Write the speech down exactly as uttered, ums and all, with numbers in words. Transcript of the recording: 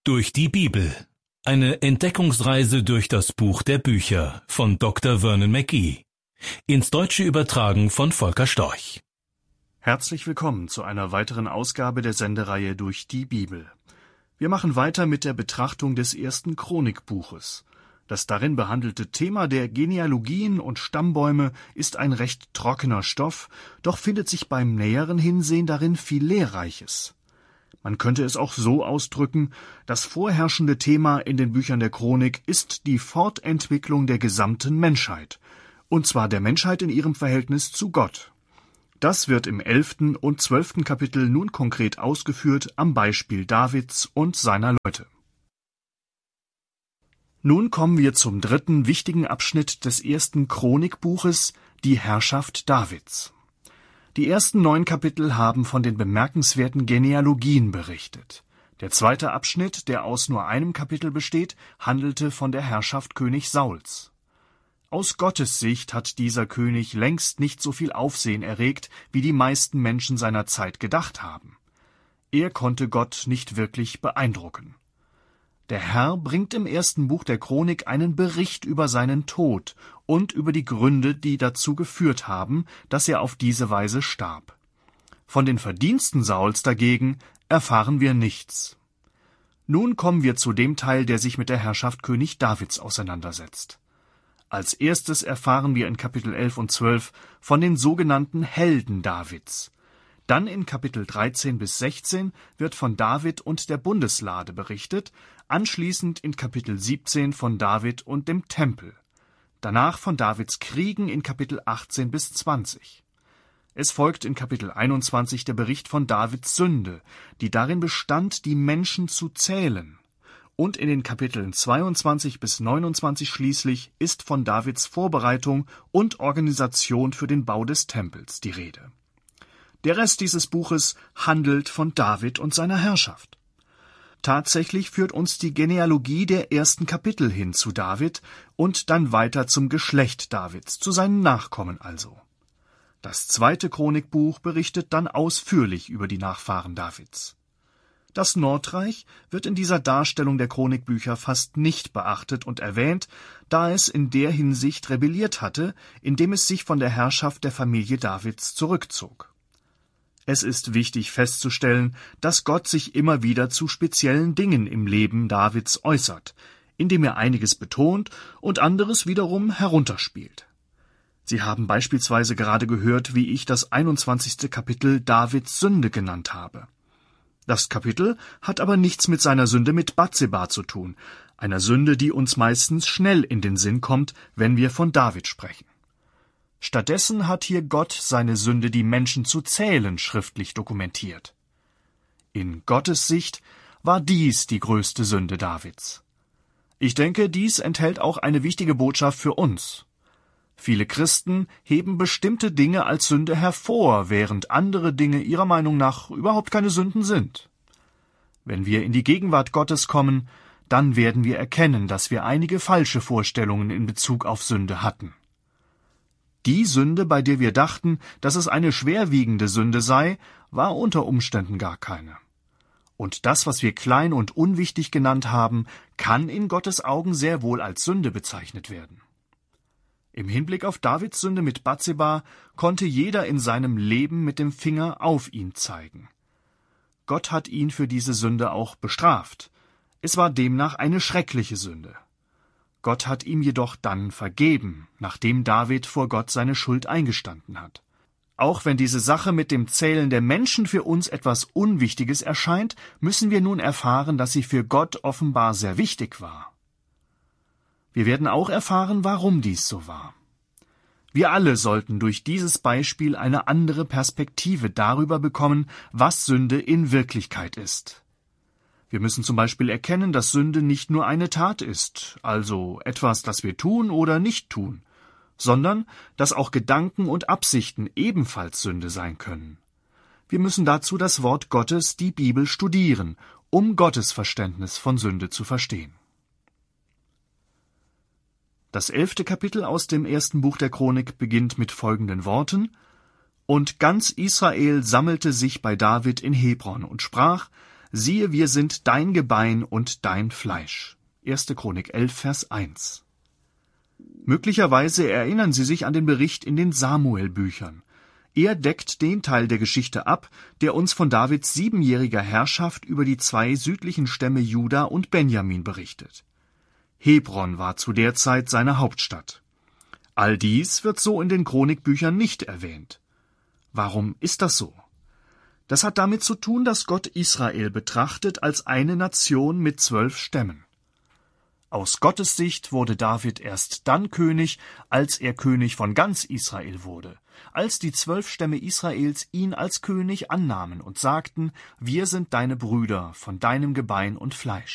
Durch die Bibel. Eine Entdeckungsreise durch das Buch der Bücher von Doktor Vernon McGee. Ins Deutsche übertragen von Volker Storch. Herzlich willkommen zu einer weiteren Ausgabe der Sendereihe Durch die Bibel. Wir machen weiter mit der Betrachtung des ersten Chronikbuches. Das darin behandelte Thema der Genealogien und Stammbäume ist ein recht trockener Stoff, doch findet sich beim näheren Hinsehen darin viel Lehrreiches. Man könnte es auch so ausdrücken, das vorherrschende Thema in den Büchern der Chronik ist die Fortentwicklung der gesamten Menschheit, und zwar der Menschheit in ihrem Verhältnis zu Gott. Das wird im elften und zwölften Kapitel nun konkret ausgeführt am Beispiel Davids und seiner Leute. Nun kommen wir zum dritten wichtigen Abschnitt des ersten Chronikbuches, die Herrschaft Davids. Die ersten neun Kapitel haben von den bemerkenswerten Genealogien berichtet. Der zweite Abschnitt, der aus nur einem Kapitel besteht, handelte von der Herrschaft König Sauls. Aus Gottes Sicht hat dieser König längst nicht so viel Aufsehen erregt, wie die meisten Menschen seiner Zeit gedacht haben. Er konnte Gott nicht wirklich beeindrucken. Der Herr bringt im ersten Buch der Chronik einen Bericht über seinen Tod und über die Gründe, die dazu geführt haben, dass er auf diese Weise starb. Von den Verdiensten Sauls dagegen erfahren wir nichts. Nun kommen wir zu dem Teil, der sich mit der Herrschaft König Davids auseinandersetzt. Als erstes erfahren wir in Kapitel elf und zwölf von den sogenannten Helden Davids. Dann in Kapitel dreizehn bis sechzehn wird von David und der Bundeslade berichtet, anschließend in Kapitel siebzehn von David und dem Tempel. Danach von Davids Kriegen in Kapitel achtzehn bis zwanzig. Es folgt in Kapitel einundzwanzig der Bericht von Davids Sünde, die darin bestand, die Menschen zu zählen. Und in den Kapiteln zweiundzwanzig bis neunundzwanzig schließlich ist von Davids Vorbereitung und Organisation für den Bau des Tempels die Rede. Der Rest dieses Buches handelt von David und seiner Herrschaft. Tatsächlich führt uns die Genealogie der ersten Kapitel hin zu David und dann weiter zum Geschlecht Davids, zu seinen Nachkommen also. Das zweite Chronikbuch berichtet dann ausführlich über die Nachfahren Davids. Das Nordreich wird in dieser Darstellung der Chronikbücher fast nicht beachtet und erwähnt, da es in der Hinsicht rebelliert hatte, indem es sich von der Herrschaft der Familie Davids zurückzog. Es ist wichtig festzustellen, dass Gott sich immer wieder zu speziellen Dingen im Leben Davids äußert, indem er einiges betont und anderes wiederum herunterspielt. Sie haben beispielsweise gerade gehört, wie ich das einundzwanzigste Kapitel Davids Sünde genannt habe. Das Kapitel hat aber nichts mit seiner Sünde mit Batseba zu tun, einer Sünde, die uns meistens schnell in den Sinn kommt, wenn wir von David sprechen. Stattdessen hat hier Gott seine Sünde, die Menschen zu zählen, schriftlich dokumentiert. In Gottes Sicht war dies die größte Sünde Davids. Ich denke, dies enthält auch eine wichtige Botschaft für uns. Viele Christen heben bestimmte Dinge als Sünde hervor, während andere Dinge ihrer Meinung nach überhaupt keine Sünden sind. Wenn wir in die Gegenwart Gottes kommen, dann werden wir erkennen, dass wir einige falsche Vorstellungen in Bezug auf Sünde hatten. Die Sünde, bei der wir dachten, dass es eine schwerwiegende Sünde sei, war unter Umständen gar keine. Und das, was wir klein und unwichtig genannt haben, kann in Gottes Augen sehr wohl als Sünde bezeichnet werden. Im Hinblick auf Davids Sünde mit Batseba konnte jeder in seinem Leben mit dem Finger auf ihn zeigen. Gott hat ihn für diese Sünde auch bestraft. Es war demnach eine schreckliche Sünde. Gott hat ihm jedoch dann vergeben, nachdem David vor Gott seine Schuld eingestanden hat. Auch wenn diese Sache mit dem Zählen der Menschen für uns etwas Unwichtiges erscheint, müssen wir nun erfahren, dass sie für Gott offenbar sehr wichtig war. Wir werden auch erfahren, warum dies so war. Wir alle sollten durch dieses Beispiel eine andere Perspektive darüber bekommen, was Sünde in Wirklichkeit ist. Wir müssen zum Beispiel erkennen, dass Sünde nicht nur eine Tat ist, also etwas, das wir tun oder nicht tun, sondern dass auch Gedanken und Absichten ebenfalls Sünde sein können. Wir müssen dazu das Wort Gottes, die Bibel, studieren, um Gottes Verständnis von Sünde zu verstehen. Das elfte Kapitel aus dem ersten Buch der Chronik beginnt mit folgenden Worten: Und ganz Israel sammelte sich bei David in Hebron und sprach: siehe, wir sind dein Gebein und dein Fleisch. erste Chronik elf, Vers eins. Möglicherweise erinnern Sie sich an den Bericht in den Samuel-Büchern. Er deckt den Teil der Geschichte ab, der uns von Davids siebenjähriger Herrschaft über die zwei südlichen Stämme Juda und Benjamin berichtet. Hebron war zu der Zeit seine Hauptstadt. All dies wird so in den Chronikbüchern nicht erwähnt. Warum ist das so? Das hat damit zu tun, dass Gott Israel betrachtet als eine Nation mit zwölf Stämmen. Aus Gottes Sicht wurde David erst dann König, als er König von ganz Israel wurde, als die zwölf Stämme Israels ihn als König annahmen und sagten, wir sind deine Brüder, von deinem Gebein und Fleisch.